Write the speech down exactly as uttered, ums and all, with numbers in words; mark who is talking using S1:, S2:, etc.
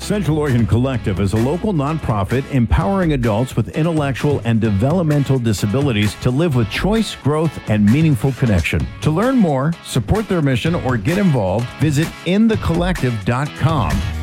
S1: Central Oregon Collective is a local nonprofit empowering adults with intellectual and developmental disabilities to live with choice, growth, and meaningful connection. To learn more, support their mission, or get involved, visit in the collective dot com.